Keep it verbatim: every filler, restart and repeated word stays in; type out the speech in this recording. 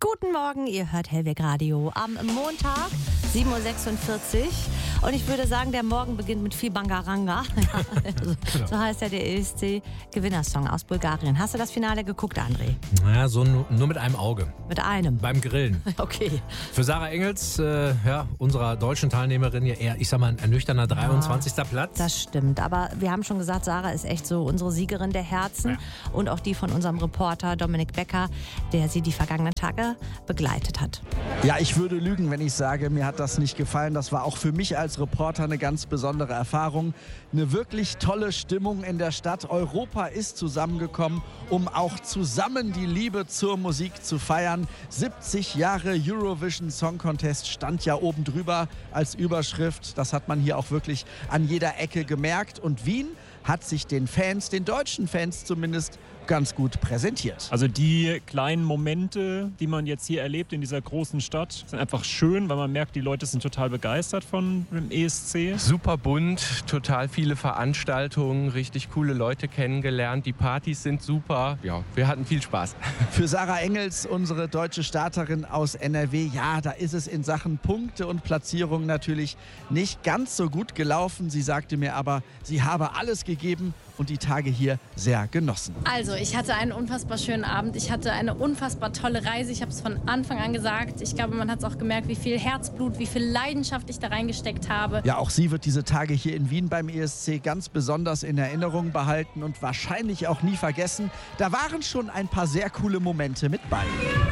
Guten Morgen, ihr hört Hellweg Radio am Montag, sieben Uhr sechsundvierzig. Und ich würde sagen, der Morgen beginnt mit viel Bangaranga. so, so heißt ja der E S C-Gewinnersong aus Bulgarien. Hast du das Finale geguckt, André? Naja, so nur, nur mit einem Auge. Mit einem? Beim Grillen. Okay. Für Sarah Engels, äh, ja, unserer deutschen Teilnehmerin, ja eher, ich sag mal, ein ernüchternder dreiundzwanzigster Platz. Das stimmt, aber wir haben schon gesagt, Sarah ist echt so unsere Siegerin der Herzen. Ja. Und auch die von unserem Reporter Dominik Becker, der sie die vergangenen Tage begleitet hat. Ja, ich würde lügen, wenn ich sage, mir hat das nicht gefallen. Das war auch für mich als Reporter eine ganz besondere Erfahrung. Eine wirklich tolle Stimmung in der Stadt. Europa ist zusammengekommen, um auch zusammen die Liebe zur Musik zu feiern. siebzig Jahre Eurovision Song Contest stand ja oben drüber als Überschrift. Das hat man hier auch wirklich an jeder Ecke gemerkt. Und Wien hat sich den Fans, den deutschen Fans zumindest, ganz gut präsentiert. Also die kleinen Momente, die man jetzt hier erlebt in dieser großen Stadt, sind einfach schön, weil man merkt, die Leute sind total begeistert von dem E S C. Super bunt, total viele Veranstaltungen, richtig coole Leute kennengelernt, die Partys sind super. Ja, wir hatten viel Spaß. Für Sarah Engels, unsere deutsche Starterin aus N R W, ja, da ist es in Sachen Punkte und Platzierung natürlich nicht ganz so gut gelaufen. Sie sagte mir aber, sie habe alles gegeben und die Tage hier sehr genossen. Also, ich hatte einen unfassbar schönen Abend. Ich hatte eine unfassbar tolle Reise. Ich habe es von Anfang an gesagt. Ich glaube, man hat es auch gemerkt, wie viel Herzblut, wie viel Leidenschaft ich da reingesteckt habe. Ja, auch sie wird diese Tage hier in Wien beim E S C ganz besonders in Erinnerung behalten und wahrscheinlich auch nie vergessen. Da waren schon ein paar sehr coole Momente mit bei.